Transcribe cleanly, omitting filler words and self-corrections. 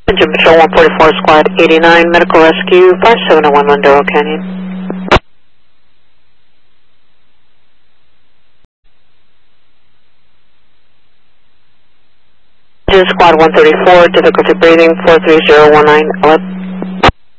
Engine Patrol 144 Squad 89, Medical Rescue 5701 Mondoro Canyon. Engine Squad 134, difficulty breathing 43019, Elliot.